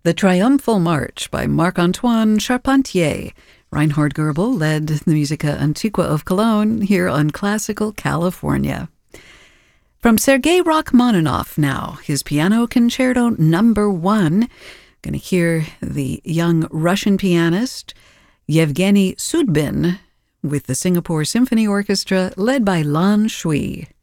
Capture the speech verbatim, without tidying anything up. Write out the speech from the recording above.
The Triumphal March by Marc-Antoine Charpentier. Reinhard Goebel led the Musica Antiqua of Cologne here on Classical California. From Sergei Rachmaninoff now, his Piano Concerto Number One. Going to hear the young Russian pianist Yevgeny Sudbin with the Singapore Symphony Orchestra led by Lan Shui.